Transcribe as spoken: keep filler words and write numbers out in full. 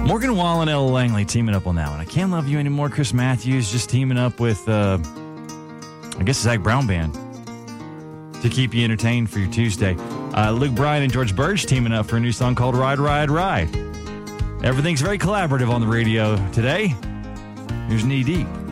Morgan Wallen and Ella Langley teaming up on that one. I Can't Love You Anymore. Chris Matthews just teaming up with, uh, I guess, Zach Brown Band to keep you entertained for your Tuesday. Uh, Luke Bryan and George Burge teaming up for a new song called Ride, Ride, Ride. Everything's very collaborative on the radio today. Here's Knee Deep.